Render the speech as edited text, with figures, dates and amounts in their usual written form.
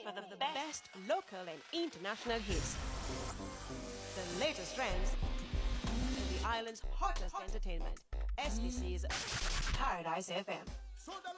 for the best local and international hits. The latest trends and the island's hottest entertainment. SBC's Paradise FM.